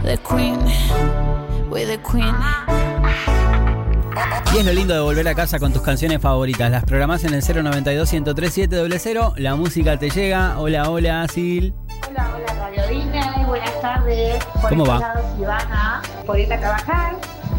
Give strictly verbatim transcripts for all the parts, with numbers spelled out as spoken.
The Queen, with the Queen. Y es lo lindo de volver a casa con tus canciones favoritas. Las programás en el cero noventa y dos, ciento tres, siete cero cero. La música te llega. Hola, hola, Sil. Hola, hola, Radio Disney. Buenas tardes. Por ¿Cómo va? Lado, Ivana, por irte a trabajar.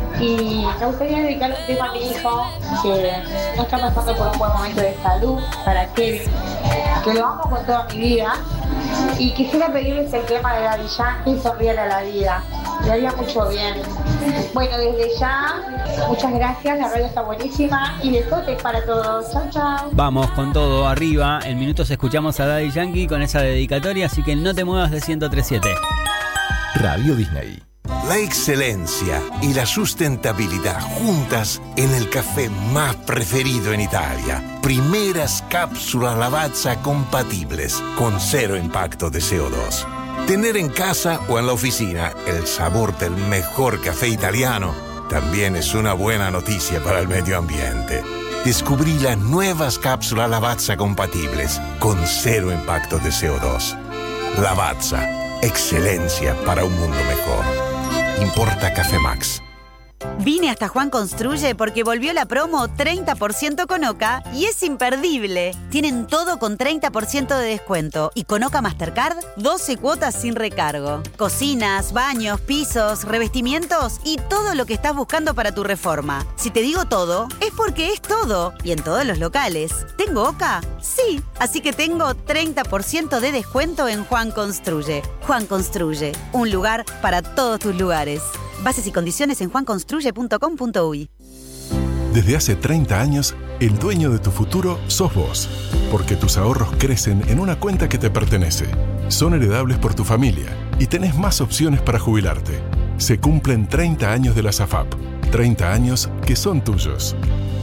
Y me gustaría dedicar un tema a mi hijo que no está pasando por un buen momento de salud, para Kevin, que lo amo con toda mi vida. Y quisiera pedirles el tema de Daddy Yankee, Sonríele a la vida. Le haría mucho bien. Bueno, desde ya, muchas gracias. La radio está buenísima. Y besotes para todos. Chau, chau. Vamos con todo arriba. En minutos escuchamos a Daddy Yankee con esa dedicatoria, así que no te muevas de ciento tres punto siete. Radio Disney. La excelencia y la sustentabilidad juntas en el café más preferido en Italia. Primeras cápsulas Lavazza compatibles con cero impacto de C O dos. Tener en casa o en la oficina el sabor del mejor café italiano también es una buena noticia para el medio ambiente. Descubrí las nuevas cápsulas Lavazza compatibles con cero impacto de C O dos. Lavazza, excelencia para un mundo mejor. Importa Café Max. Vine hasta Juan Construye porque volvió la promo treinta por ciento con Oca y es imperdible. Tienen todo con treinta por ciento de descuento y con Oca Mastercard doce cuotas sin recargo. Cocinas, baños, pisos, revestimientos y todo lo que estás buscando para tu reforma. Si te digo todo, es porque es todo y en todos los locales. ¿Tengo Oca? Sí, así que tengo treinta por ciento de descuento en Juan Construye. Juan Construye, un lugar para todos tus lugares. Bases y condiciones en juan construye punto com punto uy. Desde hace treinta años, el dueño de tu futuro sos vos. Porque tus ahorros crecen en una cuenta que te pertenece. Son heredables por tu familia y tenés más opciones para jubilarte. Se cumplen treinta años de la SAFAP. treinta años que son tuyos.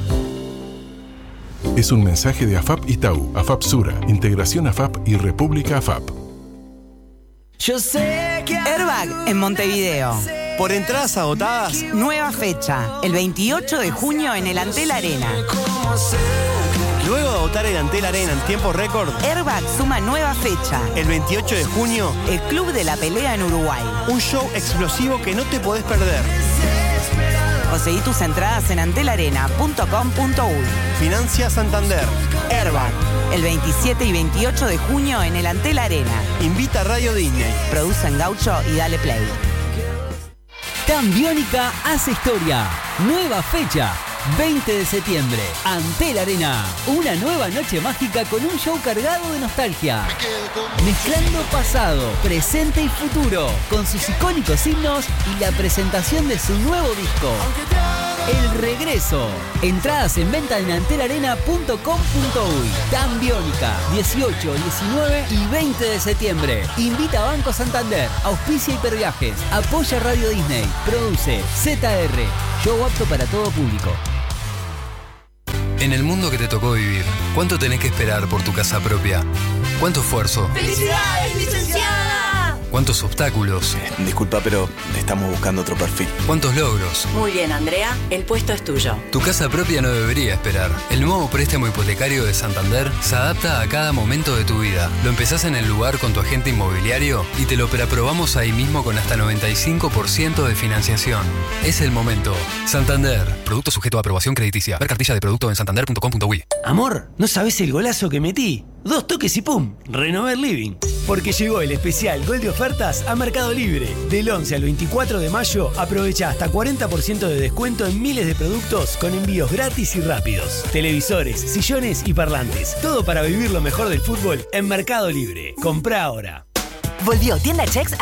Es un mensaje de AFAP Itaú, AFAP Sura, Integración AFAP y República AFAP. Yo sé que Airbag en Montevideo. por entradas agotadas, Nueva fecha, el veintiocho de junio en el Antel Arena. luego de agotar el Antel Arena en tiempo récord, Airbag suma nueva fecha, el veintiocho de junio, el Club de la Pelea en Uruguay. un show explosivo que no te podés perder. Conseguí tus entradas en antel arena punto com punto uy. Financia Santander. Airbag, el veintisiete y veintiocho de junio en el Antel Arena. Invita a Radio Disney. Producen Gaucho y Dale Play. Cambiónica hace historia. Nueva fecha. veinte de septiembre, Antel Arena. Una nueva noche mágica con un show cargado de nostalgia. Mezclando pasado, presente y futuro, con sus icónicos himnos y la presentación de su nuevo disco. El regreso. Entradas en venta en antel arena punto com punto uy. Cambiónica, dieciocho, diecinueve y veinte de septiembre. Invita a Banco Santander, auspicia Hiperviajes, apoya Radio Disney, produce Z R. Show apto para todo público. En el mundo que te tocó vivir, ¿cuánto tenés que esperar por tu casa propia? ¿Cuánto esfuerzo? ¡Felicidades, licenciada! ¿Cuántos obstáculos? Eh, disculpa, pero estamos buscando otro perfil. ¿Cuántos logros? Muy bien, Andrea, el puesto es tuyo. Tu casa propia no debería esperar. El nuevo préstamo hipotecario de Santander se adapta a cada momento de tu vida. Lo empezás en el lugar con tu agente inmobiliario y te lo preaprobamos ahí mismo con hasta noventa y cinco por ciento de financiación. Es el momento. Santander. Producto sujeto a aprobación crediticia. Ver cartilla de producto en santander punto com punto uy. Amor, ¿no sabés el golazo que metí? Dos toques y ¡pum! Renovar Living. Porque llegó el especial Gol de ofertas a Mercado Libre. Del once al veinticuatro de mayo, aprovecha hasta cuarenta por ciento de descuento en miles de productos con envíos gratis y rápidos. Televisores, sillones y parlantes. Todo para vivir lo mejor del fútbol en Mercado Libre. Comprá ahora. Volvió Tienda Chex